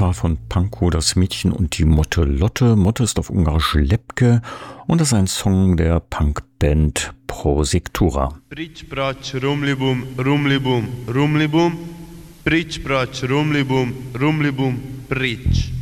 war von Pankow das Mädchen und die Motte Lotte. Motte ist auf Ungarisch Lepke und das ist ein Song der Punkband Prosektura. Pritsch, pratsch, rumlibum, rumlibum, rumlibum. Pritsch, pratsch, rumlibum, rumlibum, pritsch.